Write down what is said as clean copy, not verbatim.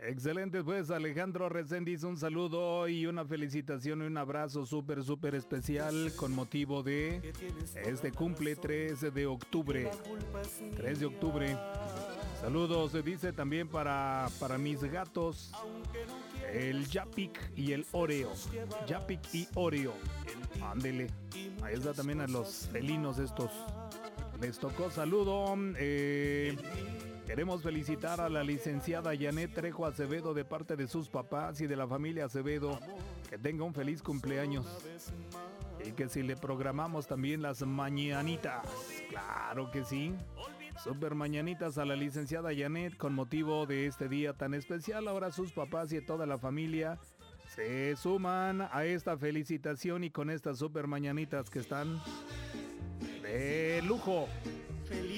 Excelente, pues Alejandro Reséndiz, un saludo y una felicitación y un abrazo súper especial con motivo de este cumple 3 de octubre. 3 de octubre. Saludos, se dice también para mis gatos, el Yapik y el Oreo. Yapik y Oreo. Ándele. Ahí está también a los felinos estos. Les tocó saludo. Queremos felicitar a la licenciada Janet Trejo Acevedo de parte de sus papás y de la familia Acevedo. Que tenga un feliz cumpleaños. Y que si le programamos también las mañanitas. Claro que sí. Super mañanitas a la licenciada Janet con motivo de este día tan especial. Ahora sus papás y toda la familia se suman a esta felicitación y con estas super mañanitas que están de lujo.